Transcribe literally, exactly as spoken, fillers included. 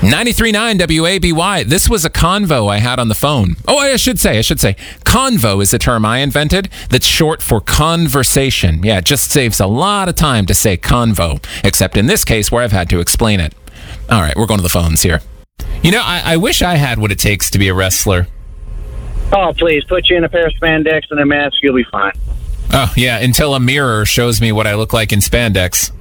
ninety-three point nine W A B Y. This was a convo I had on the phone. Oh, I should say, I should say, convo is a term I invented that's short for conversation. Yeah, it just saves a lot of time to say convo, except in this case where I've had to explain it. All right, we're going to the phones here. You know, I, I wish I had what it takes to be a wrestler. Oh, please, put you in a pair of spandex and a mask, you'll be fine. Oh, yeah, until a mirror shows me what I look like in spandex.